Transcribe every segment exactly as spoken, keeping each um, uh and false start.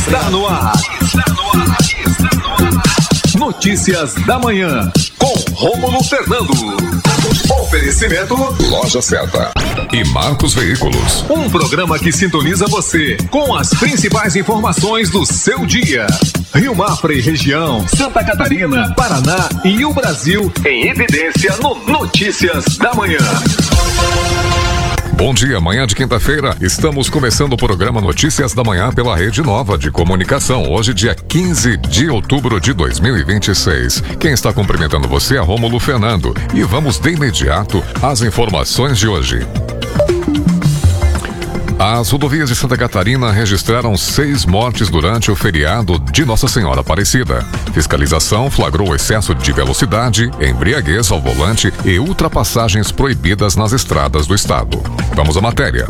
Está no ar. Está no ar. Está no ar. Notícias da manhã com Rômulo Fernando. Oferecimento Loja Certa e Marcos Veículos. Um programa que sintoniza você com as principais informações do seu dia. Rio Mafra e região, Santa Catarina, Paraná e o Brasil em evidência no Notícias da Manhã. Bom dia, manhã de quinta-feira, estamos começando o programa Notícias da Manhã pela Rede Nova de Comunicação, hoje dia quinze de outubro de dois mil e vinte e seis. Quem está cumprimentando você é Rômulo Fernando e vamos de imediato às informações de hoje. As rodovias de Santa Catarina registraram seis mortes durante o feriado de Nossa Senhora Aparecida. Fiscalização flagrou excesso de velocidade, embriaguez ao volante e ultrapassagens proibidas nas estradas do estado. Vamos à matéria.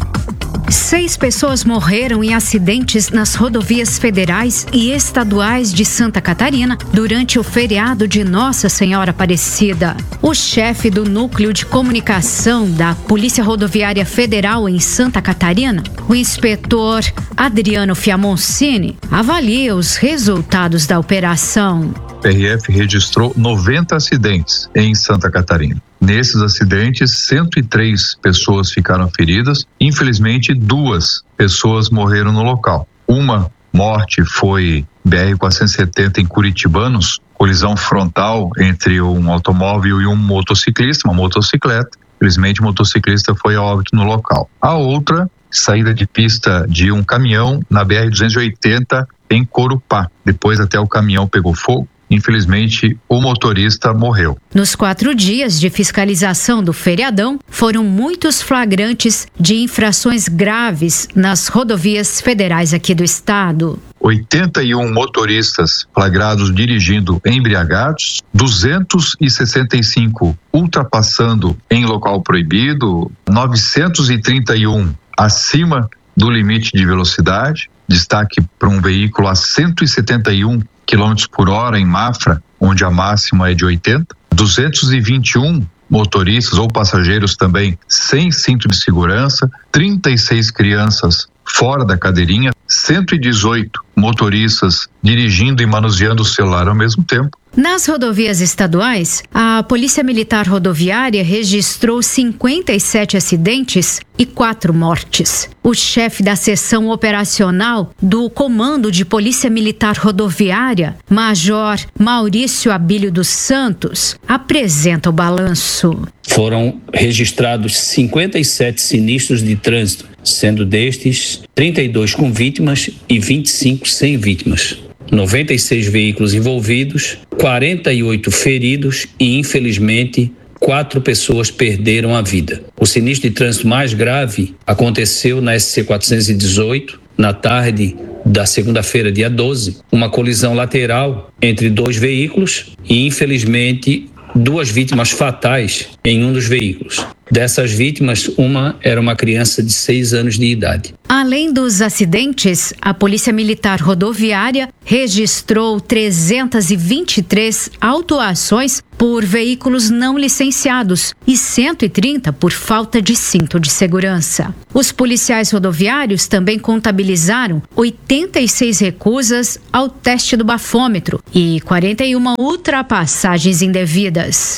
Seis pessoas morreram em acidentes nas rodovias federais e estaduais de Santa Catarina durante o feriado de Nossa Senhora Aparecida. O chefe do Núcleo de Comunicação da Polícia Rodoviária Federal em Santa Catarina, o inspetor Adriano Fiamoncini, avalia os resultados da operação. A R F registrou noventa acidentes em Santa Catarina. Nesses acidentes, cento e três pessoas ficaram feridas. Infelizmente, duas pessoas morreram no local. Uma morte foi B R quatrocentos e setenta em Curitibanos, colisão frontal entre um automóvel e um motociclista, uma motocicleta. Infelizmente, o motociclista foi a óbito no local. A outra, saída de pista de um caminhão na B R duzentos e oitenta em Corupá. Depois até o caminhão pegou fogo. Infelizmente, o motorista morreu. Nos quatro dias de fiscalização do feriadão, foram muitos flagrantes de infrações graves nas rodovias federais aqui do estado. oitenta e um motoristas flagrados dirigindo embriagados, duzentos e sessenta e cinco ultrapassando em local proibido, novecentos e trinta e um acima do limite de velocidade, destaque para um veículo a cento e setenta e um quilômetros por hora em Mafra, onde a máxima é de oitenta, duzentos e vinte e um motoristas ou passageiros também sem cinto de segurança, trinta e seis crianças fora da cadeirinha, cento e dezoito motoristas dirigindo e manuseando o celular ao mesmo tempo. Nas rodovias estaduais, a Polícia Militar Rodoviária registrou cinquenta e sete acidentes e quatro mortes. O chefe da seção operacional do Comando de Polícia Militar Rodoviária, Major Maurício Abílio dos Santos, apresenta o balanço. Foram registrados cinquenta e sete sinistros de trânsito, sendo destes trinta e dois com vítimas e vinte e cinco sem vítimas. noventa e seis veículos envolvidos, quarenta e oito feridos e, infelizmente, quatro pessoas perderam a vida. O sinistro de trânsito mais grave aconteceu na S C quatrocentos e dezoito, na tarde da segunda-feira, dia doze, uma colisão lateral entre dois veículos e, infelizmente, duas vítimas fatais em um dos veículos. Dessas vítimas, uma era uma criança de seis anos de idade. Além dos acidentes, a Polícia Militar Rodoviária registrou trezentas e vinte e três autuações por veículos não licenciados e cento e trinta por falta de cinto de segurança. Os policiais rodoviários também contabilizaram oitenta e seis recusas ao teste do bafômetro e quarenta e uma ultrapassagens indevidas.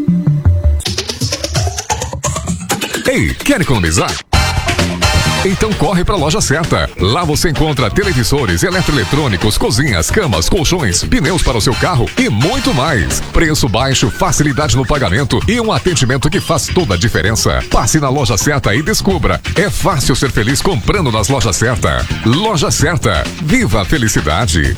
Ei, quer economizar? Então corre para a Loja Certa. Lá você encontra televisores, eletroeletrônicos, cozinhas, camas, colchões, pneus para o seu carro e muito mais. Preço baixo, facilidade no pagamento e um atendimento que faz toda a diferença. Passe na Loja Certa e descubra. É fácil ser feliz comprando nas Lojas Certa. Loja Certa. Viva a felicidade.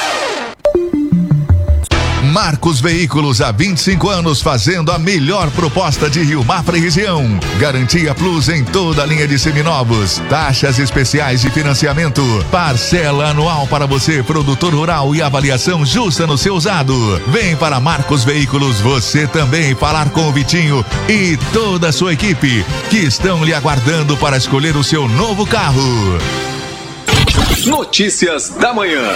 Marcos Veículos, há vinte e cinco anos fazendo a melhor proposta de Rio Mafra e região. Garantia Plus em toda a linha de seminovos. Taxas especiais de financiamento. Parcela anual para você, produtor rural, e avaliação justa no seu usado. Vem para Marcos Veículos você também falar com o Vitinho e toda a sua equipe que estão lhe aguardando para escolher o seu novo carro. Notícias da Manhã.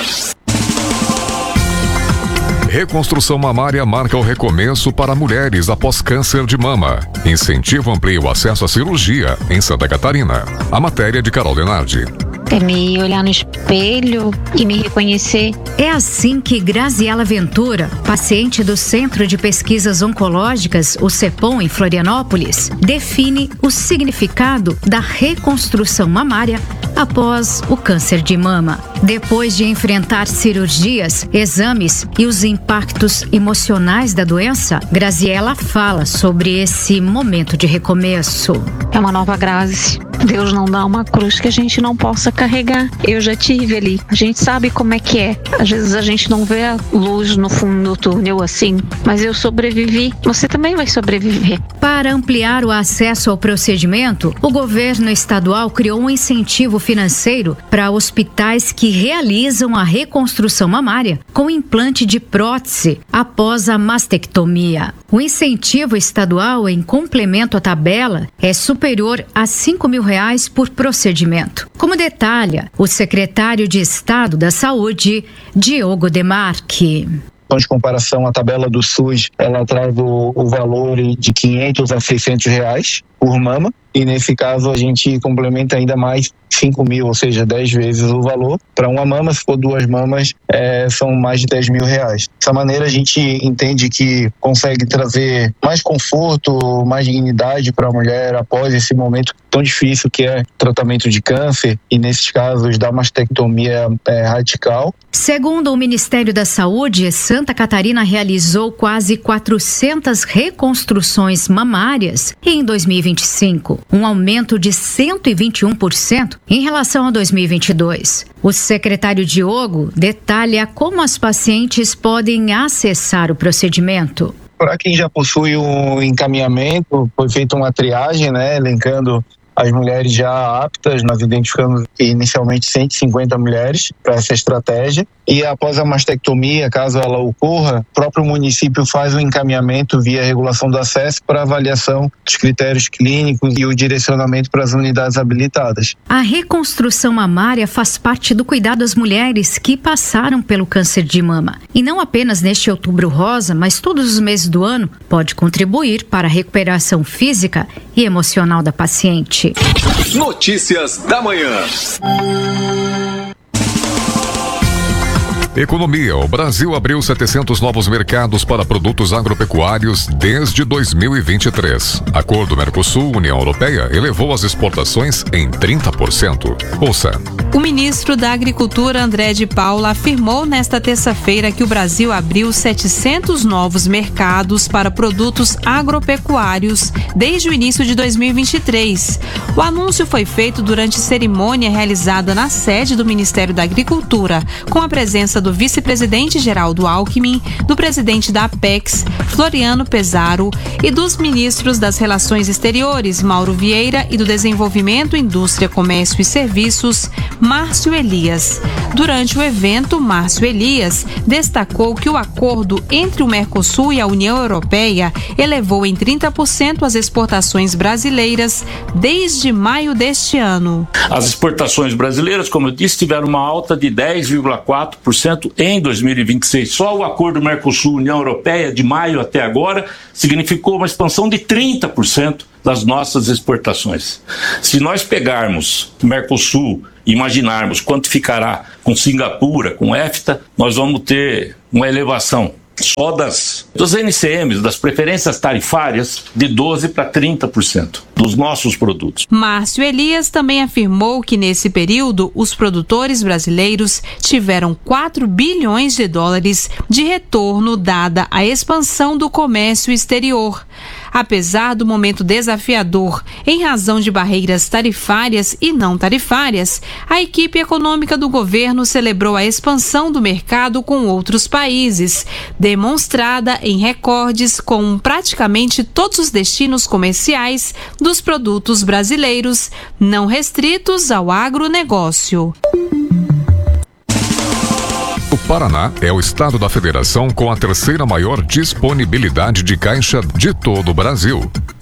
Reconstrução mamária marca o recomeço para mulheres após câncer de mama. Incentivo amplia o acesso à cirurgia em Santa Catarina. A matéria de Carol Denardi. é me olhar no espelho e me reconhecer. É assim que Graziela Ventura, paciente do Centro de Pesquisas Oncológicas, o CEPOM, em Florianópolis, define o significado da reconstrução mamária após o câncer de mama. Depois de enfrentar cirurgias, exames e os impactos emocionais da doença, Graziela fala sobre esse momento de recomeço. É uma nova Grazi. Deus não dá uma cruz que a gente não possa carregar. Eu já tive ali. A gente sabe como é que é. Às vezes a gente não vê a luz no fundo do túnel assim, mas eu sobrevivi. Você também vai sobreviver. Para ampliar o acesso ao procedimento, o governo estadual criou um incentivo financeiro para hospitais que realizam a reconstrução mamária com implante de prótese após a mastectomia. O incentivo estadual, em complemento à tabela, é superior a cinco mil reais por procedimento. Como detalha o secretário de Estado da Saúde, Diogo Demarque. De comparação, a tabela do SUS, ela traz o, o valor de quinhentos a seiscentos reais por mama, e nesse caso a gente complementa ainda mais cinco mil, ou seja, dez vezes o valor. Para uma mama, se for duas mamas, é, são mais de dez mil reais. Dessa maneira a gente entende que consegue trazer mais conforto, mais dignidade para a mulher após esse momento tão difícil que é o tratamento de câncer, e nesses casos da mastectomia é, radical. Segundo o Ministério da Saúde, Santa Catarina realizou quase quatrocentas reconstruções mamárias em dois mil e vinte e cinco, um aumento de cento e vinte e um por cento em relação a dois mil e vinte e dois. O secretário Diogo detalha como as pacientes podem acessar o procedimento. Para quem já possui um encaminhamento, foi feita uma triagem, né, elencando as mulheres já aptas. Nós identificamos inicialmente cento e cinquenta mulheres para essa estratégia, e após a mastectomia, caso ela ocorra, o próprio município faz o encaminhamento via regulação do acesso para avaliação dos critérios clínicos e o direcionamento para as unidades habilitadas. A reconstrução mamária faz parte do cuidado às mulheres que passaram pelo câncer de mama. E não apenas neste Outubro Rosa, mas todos os meses do ano, pode contribuir para a recuperação física e emocional da paciente. Notícias da manhã. Economia. O Brasil abriu setecentos novos mercados para produtos agropecuários desde dois mil e vinte e três. Acordo Mercosul-União Europeia elevou as exportações em trinta por cento. Ouça. O ministro da Agricultura, André de Paula, afirmou nesta terça-feira que o Brasil abriu setecentos novos mercados para produtos agropecuários desde o início de dois mil e vinte e três. O anúncio foi feito durante cerimônia realizada na sede do Ministério da Agricultura, com a presença do vice-presidente Geraldo Alckmin, do presidente da Apex, Floriano Pesaro, e dos ministros das Relações Exteriores, Mauro Vieira, e do Desenvolvimento, Indústria, Comércio e Serviços, Márcio Elias. Durante o evento, Márcio Elias destacou que o acordo entre o Mercosul e a União Europeia elevou em trinta por cento as exportações brasileiras desde maio deste ano. As exportações brasileiras, como eu disse, tiveram uma alta de dez vírgula quatro por cento em dois mil e vinte e seis. Só o acordo Mercosul-União Europeia de maio até agora significou uma expansão de trinta por cento das nossas exportações. Se nós pegarmos o Mercosul e imaginarmos quanto ficará com Singapura, com EFTA, nós vamos ter uma elevação só das, dos N C Ms, das preferências tarifárias, de doze para trinta por cento dos nossos produtos. Márcio Elias também afirmou que nesse período os produtores brasileiros tiveram quatro bilhões de dólares de retorno dada a expansão do comércio exterior. Apesar do momento desafiador em razão de barreiras tarifárias e não tarifárias, a equipe econômica do governo celebrou a expansão do mercado com outros países, demonstrada em recordes com praticamente todos os destinos comerciais dos produtos brasileiros, não restritos ao agronegócio. O Paraná é o estado da federação com a terceira maior disponibilidade de caixa de todo o Brasil.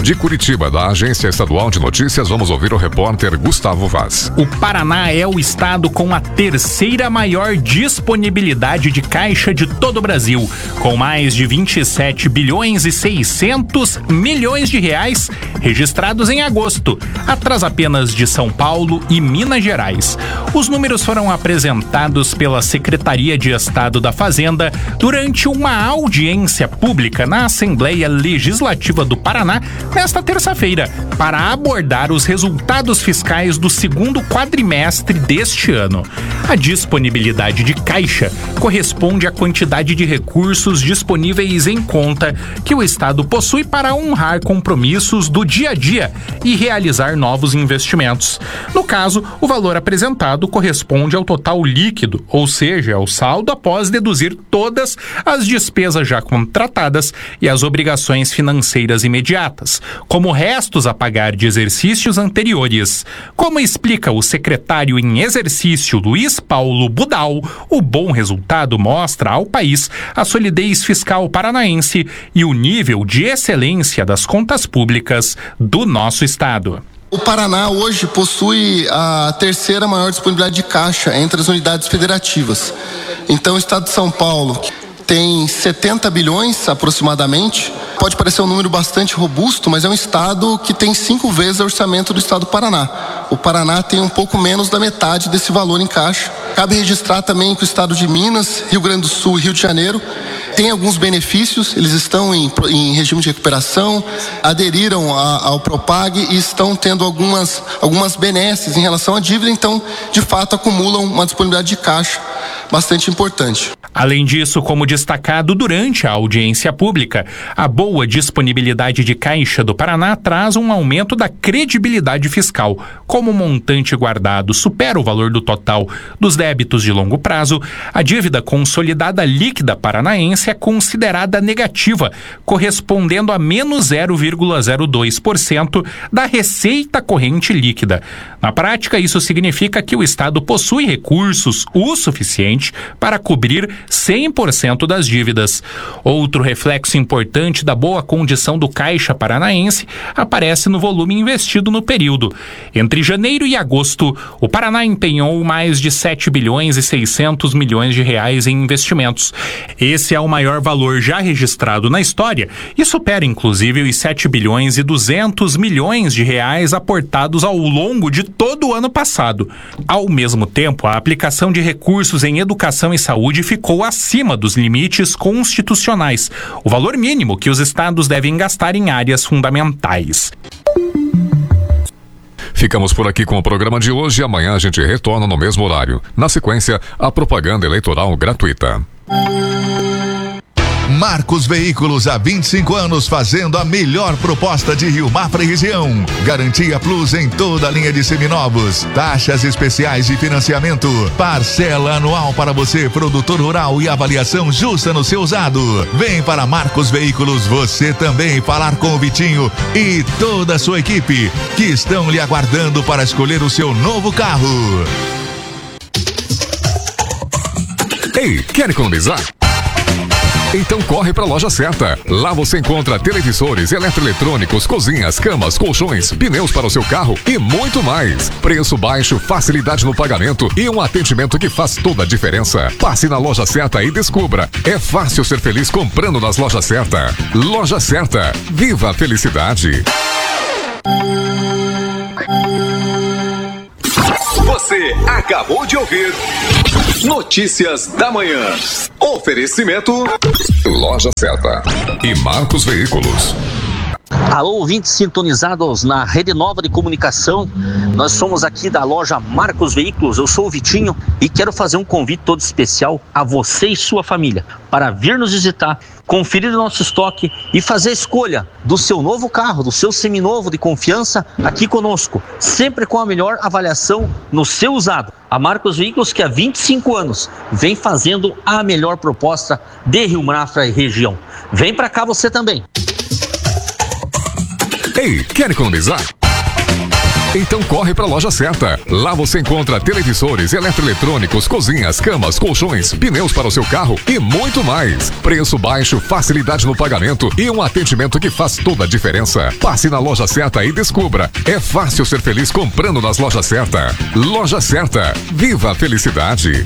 De Curitiba, da Agência Estadual de Notícias, vamos ouvir o repórter Gustavo Vaz. O Paraná é o estado com a terceira maior disponibilidade de caixa de todo o Brasil, com mais de vinte e sete bilhões e seiscentos milhões de reais registrados em agosto, atrás apenas de São Paulo e Minas Gerais. Os números foram apresentados pela Secretaria de Estado da Fazenda durante uma audiência pública na Assembleia Legislativa do Paraná nesta terça-feira, para abordar os resultados fiscais do segundo quadrimestre deste ano. A disponibilidade de caixa corresponde à quantidade de recursos disponíveis em conta que o Estado possui para honrar compromissos do dia a dia e realizar novos investimentos. No caso, o valor apresentado corresponde ao total líquido, ou seja, ao saldo após deduzir todas as despesas já contratadas e as obrigações financeiras imediatas, como restos a pagar de exercícios anteriores. Como explica o secretário em exercício Luiz Paulo Budal, o bom resultado mostra ao país a solidez fiscal paranaense e o nível de excelência das contas públicas do nosso estado. O Paraná hoje possui a terceira maior disponibilidade de caixa entre as unidades federativas. Então, o estado de São Paulo tem setenta bilhões aproximadamente. Pode parecer um número bastante robusto, mas é um estado que tem cinco vezes o orçamento do estado do Paraná. O Paraná tem um pouco menos da metade desse valor em caixa. Cabe registrar também que o estado de Minas, Rio Grande do Sul e Rio de Janeiro tem alguns benefícios, eles estão em, em regime de recuperação, aderiram a, ao Propag e estão tendo algumas, algumas benesses em relação à dívida, então, de fato, acumulam uma disponibilidade de caixa bastante importante. Além disso, como destacado durante a audiência pública, a boa disponibilidade de caixa do Paraná traz um aumento da credibilidade fiscal. Como o montante guardado supera o valor do total dos débitos de longo prazo, a dívida consolidada líquida paranaense é considerada negativa, correspondendo a menos zero vírgula zero dois por cento da receita corrente líquida. Na prática, isso significa que o Estado possui recursos o suficiente para cobrir cem por cento das dívidas. Outro reflexo importante da boa condição do caixa paranaense aparece no volume investido no período. Entre janeiro e agosto, o Paraná empenhou mais de sete bilhões e seiscentos milhões de reais em investimentos. Esse é o maior valor já registrado na história e supera inclusive os sete bilhões e duzentos milhões de reais aportados ao longo de todo o ano passado. Ao mesmo tempo, a aplicação de recursos em educação e saúde ficou acima dos limites constitucionais, o valor mínimo que os estados devem gastar em áreas fundamentais. Ficamos por aqui com o programa de hoje e amanhã a gente retorna no mesmo horário. Na sequência, a propaganda eleitoral gratuita. Marcos Veículos, há vinte e cinco anos fazendo a melhor proposta de Rio Mafra e região. Garantia Plus em toda a linha de seminovos. Taxas especiais de financiamento. Parcela anual para você, produtor rural, e avaliação justa no seu usado. Vem para Marcos Veículos você também falar com o Vitinho e toda a sua equipe que estão lhe aguardando para escolher o seu novo carro. Ei, quer economizar? Então corre para a Loja Certa. Lá você encontra televisores, eletroeletrônicos, cozinhas, camas, colchões, pneus para o seu carro e muito mais. Preço baixo, facilidade no pagamento e um atendimento que faz toda a diferença. Passe na Loja Certa e descubra. É fácil ser feliz comprando nas Lojas Certa. Loja Certa. Viva a felicidade. Você acabou de ouvir Notícias da Manhã. Oferecimento Loja Certa e Marcos Veículos. Alô, ouvintes sintonizados na Rede Nova de Comunicação. Nós somos aqui da loja Marcos Veículos. Eu sou o Vitinho e quero fazer um convite todo especial a você e sua família para vir nos visitar, conferir o nosso estoque e fazer a escolha do seu novo carro, do seu seminovo de confiança aqui conosco, sempre com a melhor avaliação no seu usado. A Marcos Veículos, que há vinte e cinco anos vem fazendo a melhor proposta de Rio Mafra e região. Vem para cá você também. Ei, quer economizar? Então corre pra Loja Certa. Lá você encontra televisores, eletroeletrônicos, cozinhas, camas, colchões, pneus para o seu carro e muito mais. Preço baixo, facilidade no pagamento e um atendimento que faz toda a diferença. Passe na Loja Certa e descubra. É fácil ser feliz comprando nas Lojas Certa. Loja Certa. Viva a felicidade.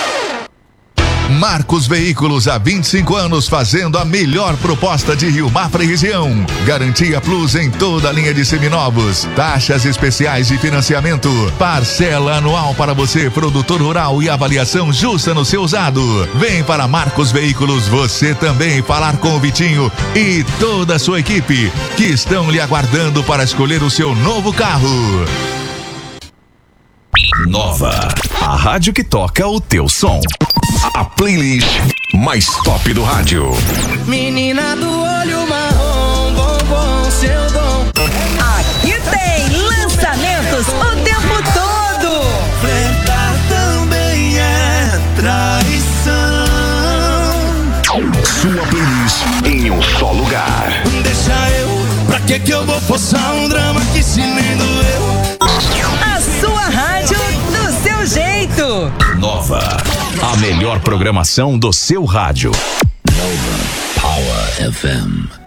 Marcos Veículos, há vinte e cinco anos fazendo a melhor proposta de Rio Mafra e região. Garantia Plus em toda a linha de seminovos. Taxas especiais de financiamento. Parcela anual para você, produtor rural, e avaliação justa no seu usado. Vem para Marcos Veículos você também falar com o Vitinho e toda a sua equipe que estão lhe aguardando para escolher o seu novo carro. Nova, a rádio que toca o teu som. A playlist mais top do rádio. Menina do olho marrom, bom, bom, seu dom. Aqui tem lançamentos o tempo todo. Flertar também é traição. Sua playlist em um só lugar. Deixa eu, pra que que eu vou forçar um drama que se nem doeu? A sua rádio do seu jeito. Nova, a melhor programação do seu rádio. Nova Power F M.